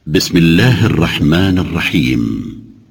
بسم الله الرحمن الرحيم.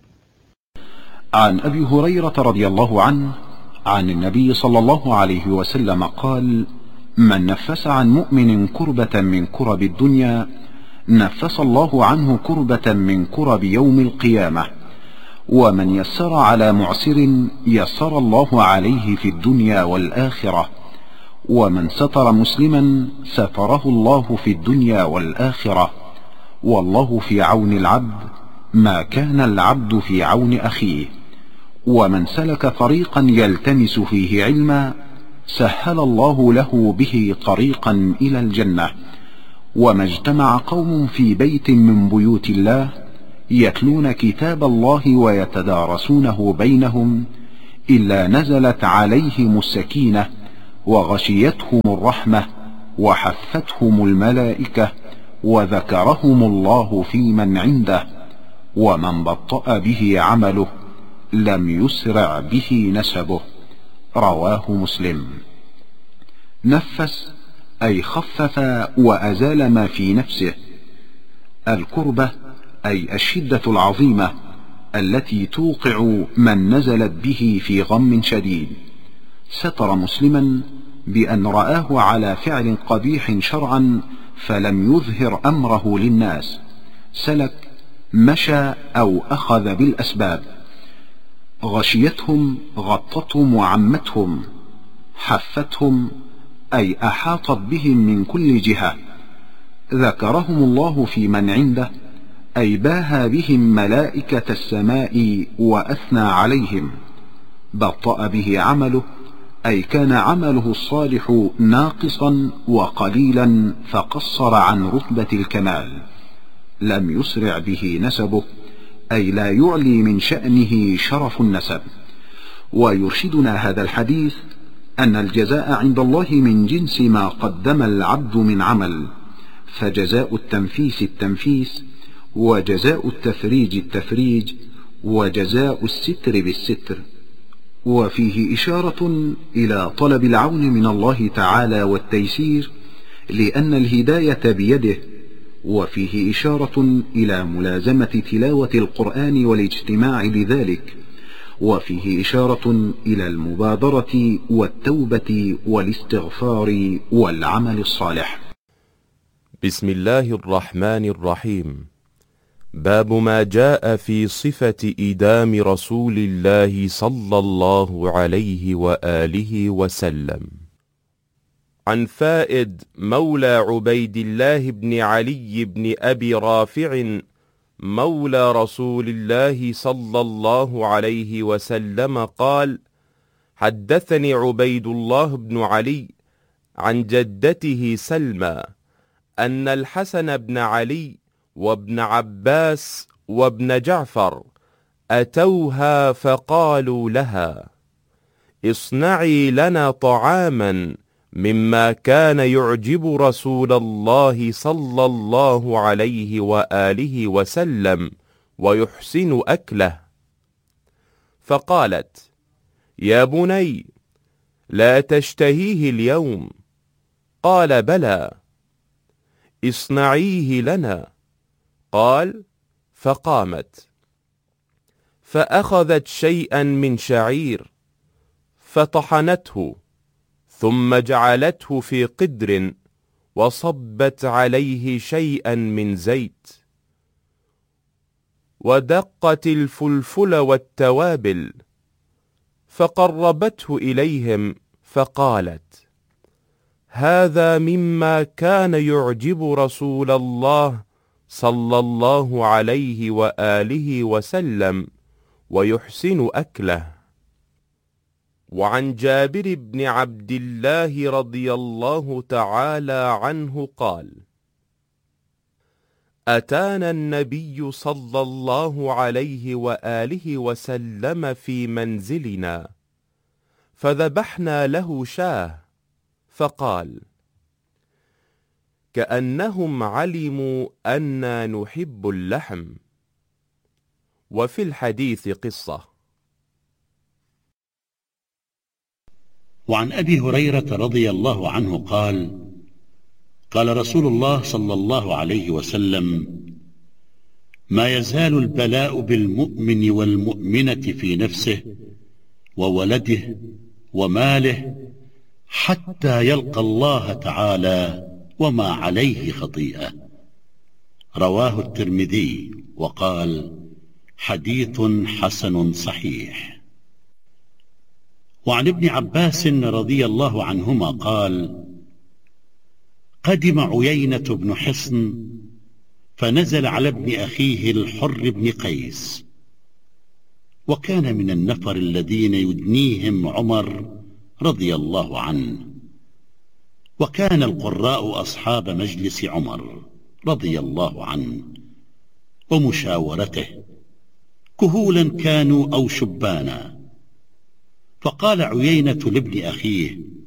عن أبي هريرة رضي الله عنه عن النبي صلى الله عليه وسلم قال: من نفس عن مؤمن كربة من كرب الدنيا نفس الله عنه كربة من كرب يوم القيامة، ومن يسر على معسر يسر الله عليه في الدنيا والآخرة، ومن ستر مسلما ستره الله في الدنيا والآخرة، والله في عون العبد ما كان العبد في عون أخيه. ومن سلك طريقا يلتمس فيه علما سهل الله له به طريقا إلى الجنة. وما اجتمع قوم في بيت من بيوت الله يتلون كتاب الله ويتدارسونه بينهم إلا نزلت عليهم السكينة وغشيتهم الرحمة وحفتهم الملائكة وذكرهم الله في من عنده. ومن بطأ به عمله لم يسرع به نسبه. رواه مسلم. نفس أي خفف وأزال ما في نفسه. الكربة أي الشدة العظيمة التي توقع من نزلت به في غم شديد. ستر مسلما بأن رآه على فعل قبيح شرعا فلم يظهر أمره للناس، سلك، مشى أو أخذ بالأسباب. غشيتهم غطتهم وعمتهم. حفتهم أي أحاطت بهم من كل جهة. ذكرهم الله في من عنده أي باهى بهم ملائكة السماء وأثنى عليهم. بطأ به عمله أي كان عمله الصالح ناقصا وقليلا فقصر عن رتبة الكمال. لم يسرع به نسبه أي لا يعلي من شأنه شرف النسب. ويرشدنا هذا الحديث أن الجزاء عند الله من جنس ما قدم العبد من عمل، فجزاء التنفيس التنفيس، وجزاء التفريج التفريج، وجزاء الستر بالستر. وفيه إشارة إلى طلب العون من الله تعالى والتيسير لأن الهداية بيده، وفيه إشارة إلى ملازمة تلاوة القرآن والاجتماع لذلك، وفيه إشارة إلى المبادرة والتوبة والاستغفار والعمل الصالح. بسم الله الرحمن الرحيم. باب ما جاء في صفة إدام رسول الله صلى الله عليه وآله وسلم. عن فائد مولى عبيد الله بن علي بن أبي رافع مولى رسول الله صلى الله عليه وسلم قال: حدثني عبيد الله بن علي عن جدته سلمى أن الحسن بن علي وابن عباس وابن جعفر أتوها فقالوا لها: اصنعي لنا طعاما مما كان يعجب رسول الله صلى الله عليه وآله وسلم ويحسن أكله. فقالت: يا بني، لا تشتهيه اليوم؟ قال: بلى. اصنعيه لنا. قال: فقامت فأخذت شيئا من شعير فطحنته، ثم جعلته في قدر وصبت عليه شيئا من زيت، ودقت الفلفل والتوابل، فقربته إليهم فقالت: هذا مما كان يعجب رسول الله صلى الله عليه وآله وسلم ويحسن أكله. وعن جابر بن عبد الله رضي الله تعالى عنه قال: أتانا النبي صلى الله عليه وآله وسلم في منزلنا فذبحنا له شاه، فقال: كأنهم علموا أننا نحب اللحم. وفي الحديث قصة. وعن أبي هريرة رضي الله عنه قال: قال رسول الله صلى الله عليه وسلم: ما يزال البلاء بالمؤمن والمؤمنة في نفسه وولده وماله حتى يلقى الله تعالى وما عليه خطيئة. رواه الترمذي وقال: حديث حسن صحيح. وعن ابن عباس رضي الله عنهما قال: قدم عيينة بن حصن فنزل على ابن أخيه الحر بن قيس، وكان من النفر الذين يدنيهم عمر رضي الله عنه، وكان القراء أصحاب مجلس عمر رضي الله عنه ومشاورته، كهولا كانوا أو شبانا. فقال عيينة لابن أخيه: